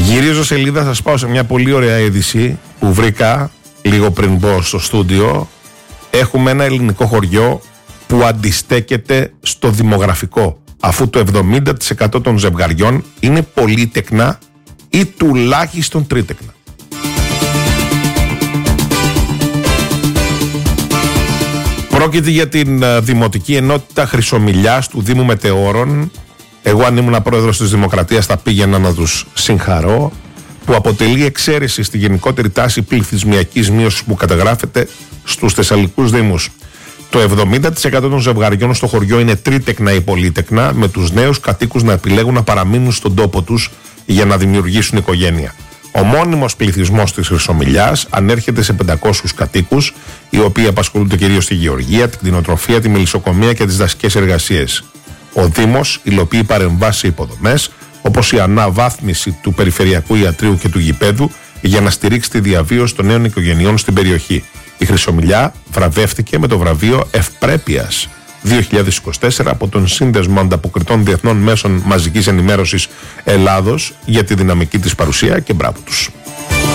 Γυρίζω σελίδα, σας πάω σε μια πολύ ωραία είδηση που βρήκα λίγο πριν μπω στο στούντιο. Έχουμε ένα ελληνικό χωριό που αντιστέκεται στο δημογραφικό, αφού το 70% των ζευγαριών είναι πολύτεκνα ή τουλάχιστον τρίτεκνα. Πρόκειται για την Δημοτική Ενότητα Χρυσομυλιάς του Δήμου Μετεώρων. Εγώ, αν ήμουν πρόεδρος της Δημοκρατίας, θα πήγαινα να τους συγχαρώ, που αποτελεί εξαίρεση στη γενικότερη τάση πληθυσμιακής μείωσης που καταγράφεται στους Θεσσαλικούς Δήμους. Το 70% των ζευγαριών στο χωριό είναι τρίτεκνα ή πολύτεκνα, με τους νέους κατοίκους να επιλέγουν να παραμείνουν στον τόπο τους για να δημιουργήσουν οικογένεια. Ο μόνιμος πληθυσμός της Χρυσομυλιάς ανέρχεται σε 500 κατοίκους, οι οποίοι απασχολούνται κυρίως στη γεωργία, την κτηνοτροφία, τη μελισσοκομεία και τις δασικές εργασίες. Ο Δήμος υλοποιεί παρεμβάσεις σε υποδομές, όπως η αναβάθμιση του περιφερειακού ιατρείου και του γηπέδου, για να στηρίξει τη διαβίωση των νέων οικογενειών στην περιοχή. Η Χρυσομυλιά βραβεύτηκε με το βραβείο Ευπρέπειας 2024 από τον Σύνδεσμο Ανταποκριτών Διεθνών Μέσων Μαζικής Ενημέρωσης Ελλάδος για τη δυναμική της παρουσία, και μπράβο τους.